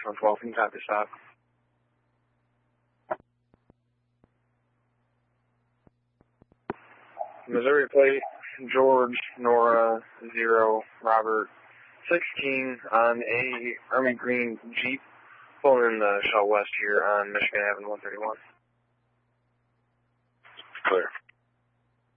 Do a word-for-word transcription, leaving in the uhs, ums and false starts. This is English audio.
one twelve, can you copy stop? Missouri plate, George, Nora, zero, Robert, sixteen on a Army Green Jeep, pulling in the Shell West here on Michigan Avenue one thirty-one. Clear.